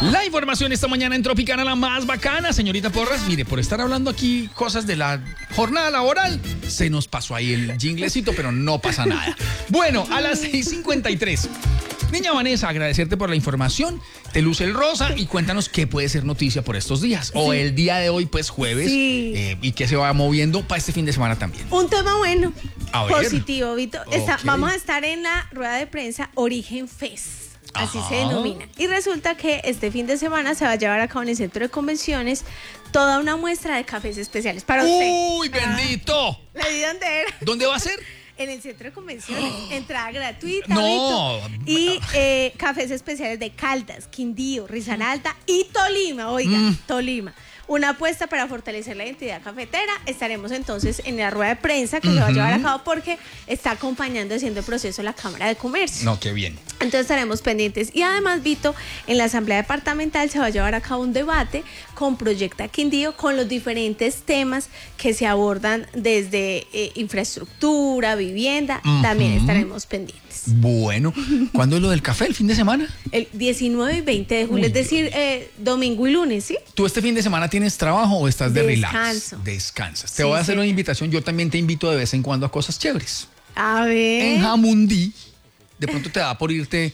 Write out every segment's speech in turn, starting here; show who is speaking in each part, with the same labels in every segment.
Speaker 1: La información esta mañana en Tropicana, la más bacana. Señorita Porras, mire, por estar hablando aquí cosas de la jornada laboral, se nos pasó ahí el jinglecito, pero no pasa nada. Bueno, a las 6:53. Niña Vanessa, agradecerte por la información. Te luce el rosa y cuéntanos qué puede ser noticia por estos días. O el día de hoy, pues jueves, y qué se va moviendo para este fin de semana también.
Speaker 2: Un tema bueno,
Speaker 1: a ver.
Speaker 2: positivo, Vito.
Speaker 1: Okay.
Speaker 2: Vamos a estar en la rueda de prensa Origen Fest. Así se denomina. Y resulta que este fin de semana se va a llevar a cabo en el centro de convenciones toda una muestra de cafés especiales para usted.
Speaker 1: ¡Uy, bendito!
Speaker 2: ¿Le di dónde era?
Speaker 1: ¿Dónde va a ser?
Speaker 2: En el centro de convenciones, entrada gratuita.
Speaker 1: No.
Speaker 2: Vito. Y cafés especiales de Caldas, Quindío, Risaralda y Tolima. Oiga, Tolima. Una apuesta para fortalecer la identidad cafetera. Estaremos entonces en la rueda de prensa que se va a llevar a cabo porque está acompañando haciendo el proceso la Cámara de Comercio.
Speaker 1: No, qué bien.
Speaker 2: Entonces estaremos pendientes. Y además, Vito, en la Asamblea Departamental se va a llevar a cabo un debate con Proyecta Quindío con los diferentes temas que se abordan desde infraestructura, vivienda. También estaremos pendientes.
Speaker 1: Bueno, ¿cuándo es lo del café? ¿El fin de semana?
Speaker 2: El 19 y 20 de julio, es decir, domingo y lunes, ¿sí?
Speaker 1: ¿Tú este fin de semana tienes trabajo o estás de
Speaker 2: Descanso.
Speaker 1: relax? Descansas. Te voy a hacer una invitación. Yo también te invito de vez en cuando a cosas chéveres.
Speaker 2: A ver.
Speaker 1: En Jamundí, de pronto te da por irte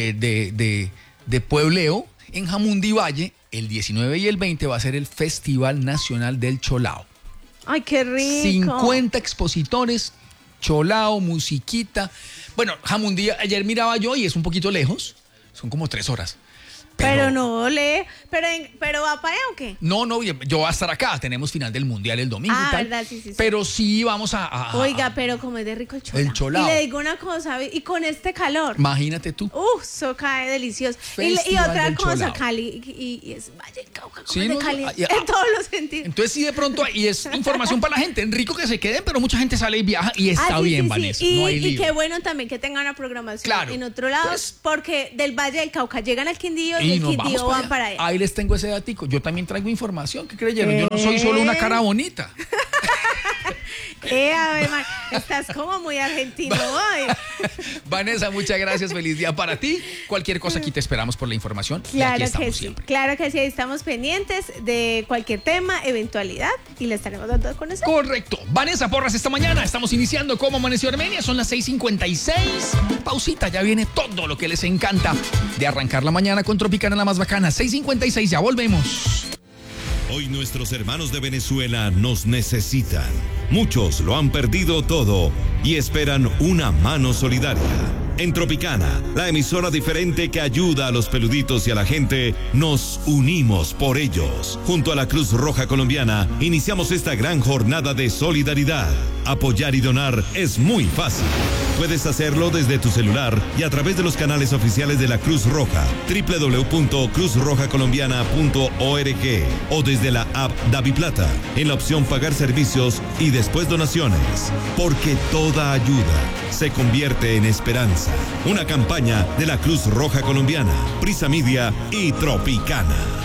Speaker 1: de puebleo. En Jamundí Valle, el 19 y el 20 va a ser el Festival Nacional del Cholao.
Speaker 2: Ay, qué rico.
Speaker 1: 50 expositores, cholao, musiquita. Bueno, Jamundí, ayer miraba yo y es un poquito lejos. Son como 3 horas.
Speaker 2: Pero no lee. ¿Pero va para allá o qué?
Speaker 1: No, yo voy a estar acá. Tenemos final del Mundial el domingo y tal.
Speaker 2: Verdad, sí.
Speaker 1: Pero sí vamos a
Speaker 2: Oiga, pero como es de rico el cholao.
Speaker 1: El cholao.
Speaker 2: Y le digo una cosa, y con este calor.
Speaker 1: Imagínate tú.
Speaker 2: Eso cae delicioso. Y
Speaker 1: Festival
Speaker 2: otra
Speaker 1: del
Speaker 2: cosa,
Speaker 1: Cholao.
Speaker 2: Cali, y es Valle del Cauca, como
Speaker 1: Sí,
Speaker 2: es de
Speaker 1: no,
Speaker 2: Cali,
Speaker 1: ah,
Speaker 2: en todos los sentidos.
Speaker 1: Entonces sí, de pronto, y es información para la gente. Rico que se queden, pero mucha gente sale y viaja y está
Speaker 2: Sí,
Speaker 1: bien,
Speaker 2: sí,
Speaker 1: Vanessa.
Speaker 2: sí.
Speaker 1: No hay lío.
Speaker 2: Y qué bueno también que tengan una programación
Speaker 1: Claro.
Speaker 2: en otro lado,
Speaker 1: Entonces,
Speaker 2: porque del Valle del Cauca llegan al Quindío y el
Speaker 1: nos
Speaker 2: Quindío
Speaker 1: vamos
Speaker 2: van para allá.
Speaker 1: Ahí les tengo ese datico. Yo también traigo información. ¿Qué creyeron? Yo no soy solo una cara bonita.
Speaker 2: A ver, estás como muy argentino hoy.
Speaker 1: Vanessa, muchas gracias. Feliz día para ti. Cualquier cosa aquí te esperamos por la información. Y
Speaker 2: Claro
Speaker 1: aquí
Speaker 2: que
Speaker 1: estamos
Speaker 2: sí,
Speaker 1: siempre.
Speaker 2: claro que sí, estamos pendientes de cualquier tema, eventualidad, y le estaremos dando a conocer.
Speaker 1: Correcto. Vanessa Porras, esta mañana estamos iniciando Cómo Amaneció Armenia. Son las 6:56. Pausita, ya viene todo lo que les encanta de arrancar la mañana con Tropicana, la más bacana. 6:56, ya volvemos.
Speaker 3: Hoy nuestros hermanos de Venezuela nos necesitan. Muchos lo han perdido todo y esperan una mano solidaria. En Tropicana, la emisora diferente que ayuda a los peluditos y a la gente, nos unimos por ellos. Junto a la Cruz Roja Colombiana, iniciamos esta gran jornada de solidaridad. Apoyar y donar es muy fácil. Puedes hacerlo desde tu celular y a través de los canales oficiales de la Cruz Roja, www.cruzrojacolombiana.org o desde la app DaviPlata, en la opción Pagar Servicios y después Donaciones. Porque toda ayuda se convierte en esperanza. Una campaña de la Cruz Roja Colombiana, Prisa Media y Tropicana.